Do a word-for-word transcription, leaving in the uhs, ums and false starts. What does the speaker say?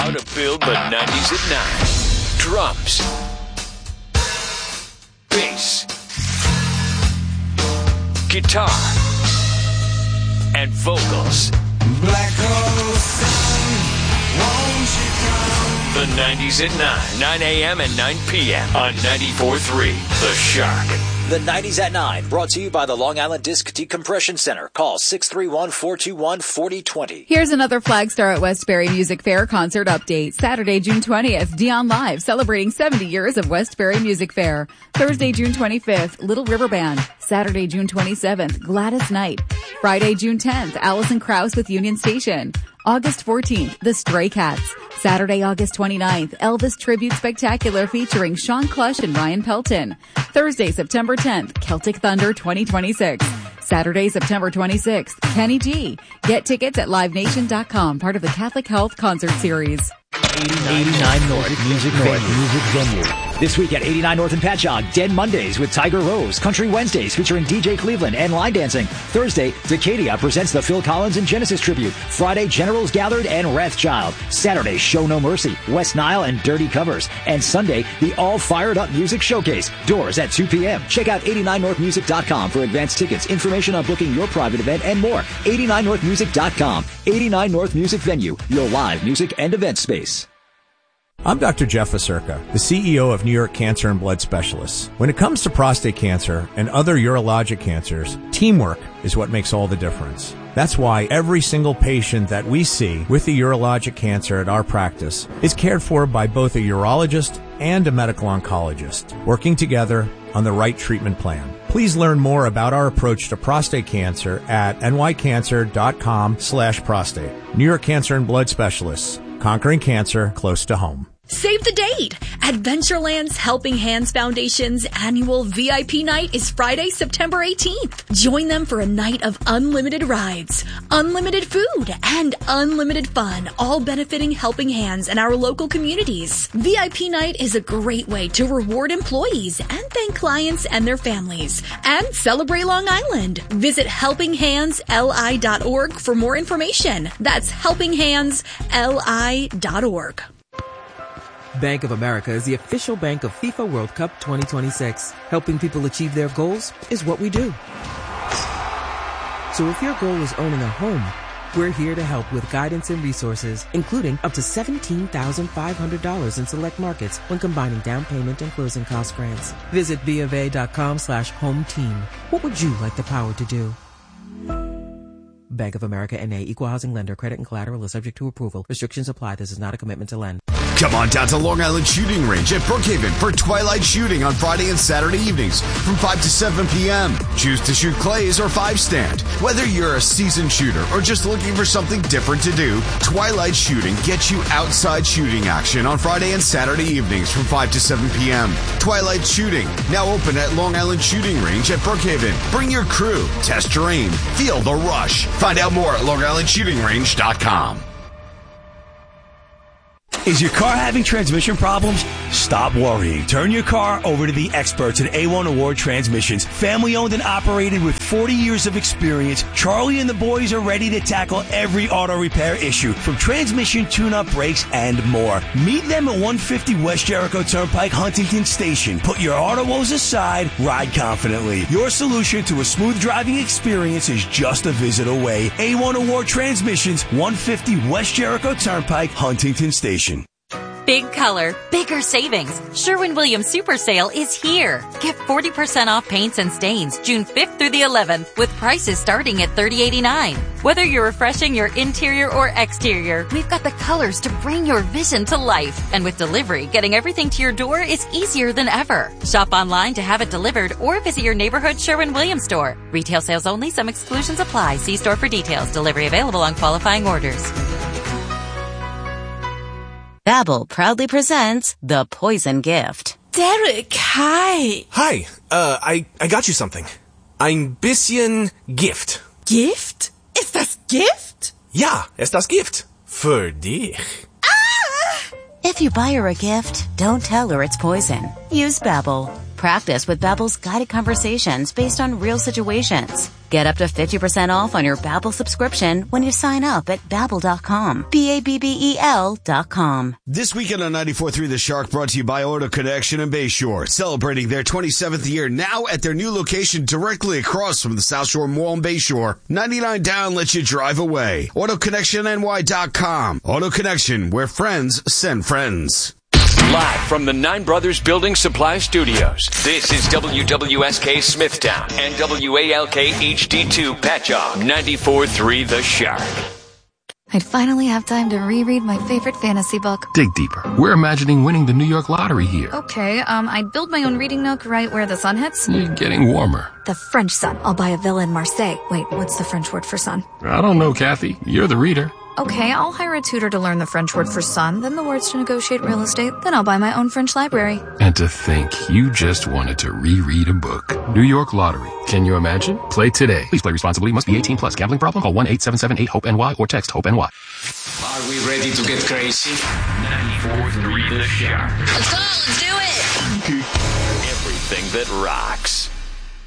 How to build the nineties at nine. Drums. Bass. Guitar. And vocals. Black hole sun, won't you come? The nineties at nine. nine a.m. and nine p.m. on ninety-four point three. The Shark. The nineties at nine, brought to you by the Long Island Disc Decompression Center. Call six three one, four two one, four zero two zero. Here's another Flagstar at Westbury Music Fair concert update. Saturday, June twentieth, Dion Live, celebrating seventy years of Westbury Music Fair. Thursday, June twenty-fifth, Little River Band. Saturday, June twenty-seventh, Gladys Knight. Friday, June tenth, Alison Krauss with Union Station. August fourteenth, The Stray Cats. Saturday, August twenty-ninth, Elvis Tribute Spectacular featuring Sean Clush and Ryan Pelton. Thursday, September tenth, Celtic Thunder twenty twenty-six. Saturday, September twenty-sixth, Kenny G. Get tickets at live nation dot com, part of the Catholic Health Concert Series. eighty-nine North Music Venue. Music Venue. This week at eighty-nine North in Patchogue, Dead Mondays with Tiger Rose, Country Wednesdays featuring D J Cleveland and line dancing. Thursday, Decadia presents the Phil Collins and Genesis tribute. Friday, Generals Gathered and Wrathchild. Saturday, Show No Mercy, West Nile and Dirty Covers. And Sunday, the All Fired Up Music Showcase. Doors at two p.m. Check out eighty-nine north music dot com for advance tickets, information on booking your private event, and more. eighty-nine north music dot com. eighty-nine North Music Venue, your live music and event space. I'm Doctor Jeff Acerca, the C E O of New York Cancer and Blood Specialists. When it comes to prostate cancer and other urologic cancers, teamwork is what makes all the difference. That's why every single patient that we see with a urologic cancer at our practice is cared for by both a urologist and a medical oncologist, working together on the right treatment plan. Please learn more about our approach to prostate cancer at n y cancer dot com slash prostate. New York Cancer and Blood Specialists, conquering cancer close to home. Save the date! Adventureland's Helping Hands Foundation's annual V I P night is Friday, September eighteenth. Join them for a night of unlimited rides, unlimited food, and unlimited fun, all benefiting Helping Hands and our local communities. V I P night is a great way to reward employees and thank clients and their families, and celebrate Long Island. Visit helping hands l i dot org for more information. That's helping hands l i dot org. Bank of America is the official bank of FIFA World Cup twenty twenty-six. Helping people achieve their goals is what we do. So if your goal is owning a home, we're here to help with guidance and resources, including up to seventeen thousand five hundred dollars in select markets when combining down payment and closing cost grants. Visit b of a dot com slash home team. What would you like the power to do? Bank of America N A, Equal Housing Lender. Credit and collateral is subject to approval. Restrictions apply. This is not a commitment to lend. Come on down to Long Island Shooting Range at Brookhaven for twilight shooting on Friday and Saturday evenings from five to seven p.m. Choose to shoot clays or five stand. Whether you're a seasoned shooter or just looking for something different to do, twilight shooting gets you outside shooting action on Friday and Saturday evenings from five to seven p.m. Twilight Shooting, now open at Long Island Shooting Range at Brookhaven. Bring your crew, test your aim, feel the rush. Find out more at long island shooting range dot com. Is your car having transmission problems? Stop worrying. Turn your car over to the experts at A one Award Transmissions. Family owned and operated with forty years of experience, Charlie and the boys are ready to tackle every auto repair issue, from transmission tune-up, brakes, and more. Meet them at one fifty West Jericho Turnpike, Huntington Station. Put your auto woes aside, ride confidently. Your solution to a smooth driving experience is just a visit away. A one Award Transmissions, one fifty West Jericho Turnpike, Huntington Station. Big color, bigger savings. Sherwin-Williams Super Sale is here. Get forty percent off paints and stains June fifth through the eleventh with prices starting at thirty eighty-nine. Whether you're refreshing your interior or exterior, we've got the colors to bring your vision to life. And with delivery, getting everything to your door is easier than ever. Shop online to have it delivered or visit your neighborhood Sherwin-Williams store. Retail sales only. Some exclusions apply. See store for details. Delivery available on qualifying orders. Babbel proudly presents The Poison Gift. Derek, hi. Hi, uh, I, I got you something. Ein bisschen Gift. Gift? Ist das Gift? Ja, ist das Gift. Für dich. If you buy her a gift, don't tell her it's poison. Use Babbel. Practice with Babbel's guided conversations based on real situations. Get up to fifty percent off on your Babbel subscription when you sign up at Babbel dot com. B A B B E L dot com. This weekend on ninety-four point three The Shark, brought to you by Auto Connection in Bayshore, celebrating their twenty-seventh year now at their new location directly across from the South Shore Mall in Bayshore. ninety-nine down lets you drive away. Auto Connection N Y dot com. Auto Connection, where friends send friends. Live from the Nine Brothers Building Supply Studios, this is W W S K Smithtown and W A L K H D two Patchogue, ninety-four point three The Shark. I'd finally have time to reread my favorite fantasy book. Dig deeper. We're imagining winning the New York lottery here. Okay, um, I'd build my own reading nook right where the sun hits. You're getting warmer. The French sun. I'll buy a villa in Marseille. Wait, what's the French word for sun? I don't know, Kathy. You're the reader. Okay, I'll hire a tutor to learn the French word for sun, then the words to negotiate real estate, then I'll buy my own French library. And to think you just wanted to reread a book. New York Lottery. Can you imagine? Play today. Please play responsibly. Must be eighteen plus. Gambling problem? Call one eight seven seven eight hope N Y or text HOPE-N Y. Are we ready to get crazy? ninety-four point three The Shark. Let's go, let's do it! Everything that rocks.